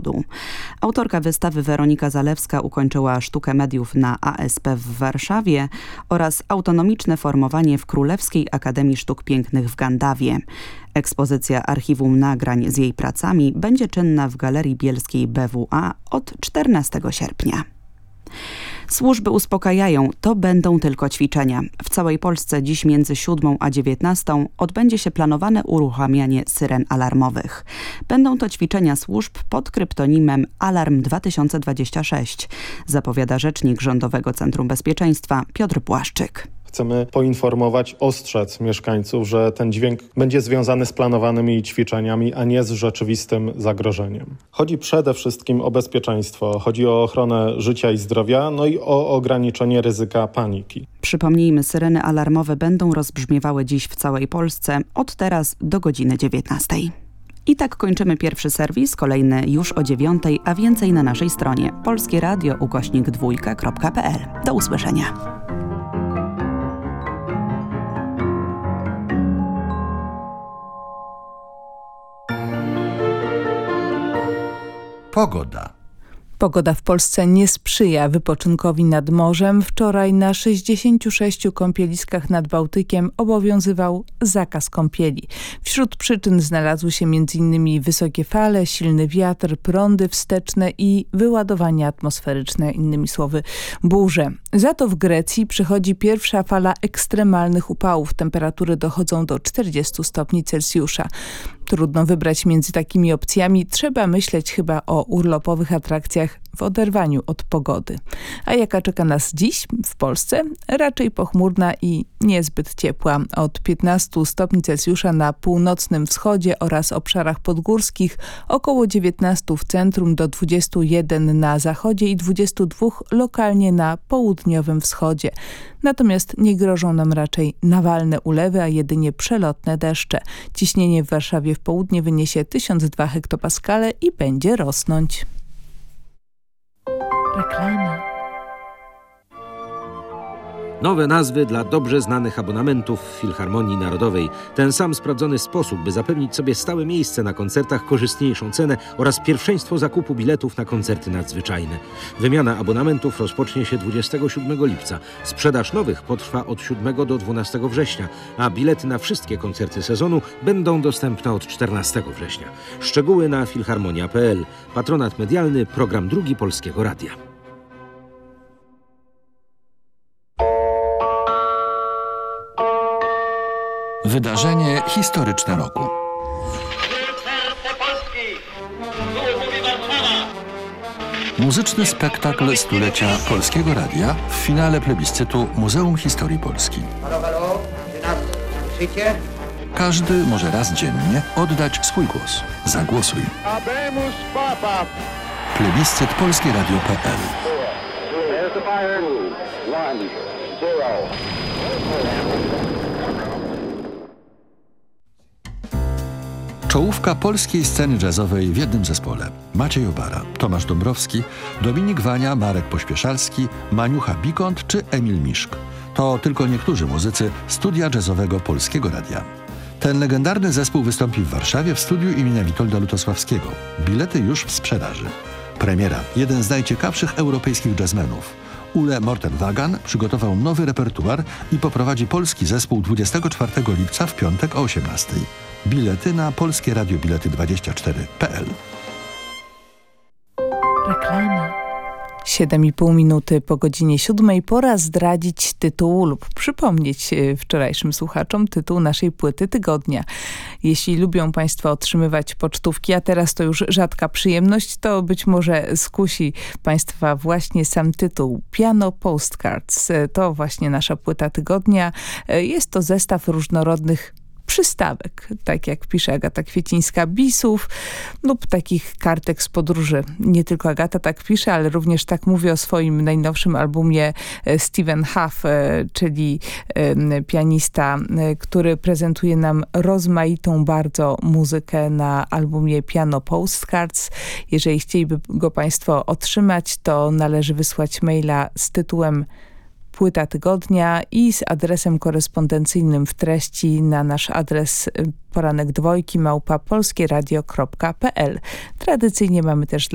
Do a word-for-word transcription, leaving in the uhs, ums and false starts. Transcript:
Zachodu. Autorka wystawy Weronika Zalewska ukończyła sztukę mediów na A S P w Warszawie oraz autonomiczne formowanie w Królewskiej Akademii Sztuk Pięknych w Gandawie. Ekspozycja archiwum nagrań z jej pracami będzie czynna w Galerii Bielskiej B W A od czternastego sierpnia. Służby uspokajają, to będą tylko ćwiczenia. W całej Polsce dziś między siódmą a dziewiętnastą odbędzie się planowane uruchamianie syren alarmowych. Będą to ćwiczenia służb pod kryptonimem Alarm dwa tysiące dwadzieścia sześć, zapowiada rzecznik Rządowego Centrum Bezpieczeństwa Piotr Błaszczyk. Chcemy poinformować, ostrzec mieszkańców, że ten dźwięk będzie związany z planowanymi ćwiczeniami, a nie z rzeczywistym zagrożeniem. Chodzi przede wszystkim o bezpieczeństwo, chodzi o ochronę życia i zdrowia, no i o ograniczenie ryzyka paniki. Przypomnijmy, syreny alarmowe będą rozbrzmiewały dziś w całej Polsce od teraz do godziny dziewiętnastej. I tak kończymy pierwszy serwis, kolejny już o dziewiątej, a więcej na naszej stronie polskie radio ukośnik dwójka kropka p l. Do usłyszenia. Pogoda. Pogoda w Polsce nie sprzyja wypoczynkowi nad morzem. Wczoraj na sześćdziesięciu sześciu kąpieliskach nad Bałtykiem obowiązywał zakaz kąpieli. Wśród przyczyn znalazły się między innymi wysokie fale, silny wiatr, prądy wsteczne i wyładowania atmosferyczne, innymi słowy burze. Za to w Grecji przychodzi pierwsza fala ekstremalnych upałów. Temperatury dochodzą do czterdziestu stopni Celsjusza. Trudno wybrać między takimi opcjami. Trzeba myśleć chyba o urlopowych atrakcjach w oderwaniu od pogody. A jaka czeka nas dziś w Polsce? Raczej pochmurna i niezbyt ciepła. Od piętnastu stopni Celsjusza na północnym wschodzie oraz obszarach podgórskich, około dziewiętnastu w centrum, do dwudziestu jeden na zachodzie i dwudziestu dwóch lokalnie na południowym wschodzie. Natomiast nie grożą nam raczej nawalne ulewy, a jedynie przelotne deszcze. Ciśnienie w Warszawie w południe wyniesie tysiąc dwa hektopaskale i będzie rosnąć. Reklama. Nowe nazwy dla dobrze znanych abonamentów w Filharmonii Narodowej. Ten sam sprawdzony sposób, by zapewnić sobie stałe miejsce na koncertach, korzystniejszą cenę oraz pierwszeństwo zakupu biletów na koncerty nadzwyczajne. Wymiana abonamentów rozpocznie się dwudziestego siódmego lipca. Sprzedaż nowych potrwa od siódmego do dwunastego września, a bilety na wszystkie koncerty sezonu będą dostępne od czternastego września. Szczegóły na filharmonia kropka p l. Patronat medialny, program drugi Polskiego Radia. Wydarzenie historyczne roku. Muzyczny spektakl stulecia Polskiego Radia w finale plebiscytu Muzeum Historii Polski. Każdy może raz dziennie oddać swój głos. Zagłosuj. Plebiscyt polskie radio kropka p l. Czołówka polskiej sceny jazzowej w jednym zespole. Maciej Obara, Tomasz Dąbrowski, Dominik Wania, Marek Pośpieszalski, Maniucha Bikont czy Emil Miszk. To tylko niektórzy muzycy studia jazzowego Polskiego Radia. Ten legendarny zespół wystąpi w Warszawie w studiu imienia Witolda Lutosławskiego. Bilety już w sprzedaży. Premiera. Jeden z najciekawszych europejskich jazzmenów. Ule Mortenwagan przygotował nowy repertuar i poprowadzi polski zespół dwudziestego czwartego lipca w piątek o osiemnastej. Bilety na polskie radio bilety dwadzieścia cztery kropka p l. Reklama. siedem i pół minuty po godzinie siódmej. Pora zdradzić tytuł lub przypomnieć wczorajszym słuchaczom tytuł naszej płyty tygodnia. Jeśli lubią Państwo otrzymywać pocztówki, a teraz to już rzadka przyjemność, to być może skusi Państwa właśnie sam tytuł Piano Postcards. To właśnie nasza płyta tygodnia. Jest to zestaw różnorodnych przystawek, tak jak pisze Agata Kwiecińska, bisów lub takich kartek z podróży. Nie tylko Agata tak pisze, ale również tak mówi o swoim najnowszym albumie Stephen Huff, czyli pianista, który prezentuje nam rozmaitą bardzo muzykę na albumie Piano Postcards. Jeżeli chcieliby go Państwo otrzymać, to należy wysłać maila z tytułem Płyta tygodnia i z adresem korespondencyjnym w treści na nasz adres poranek dwojki małpa polskieradio kropka p l. Tradycyjnie mamy też dla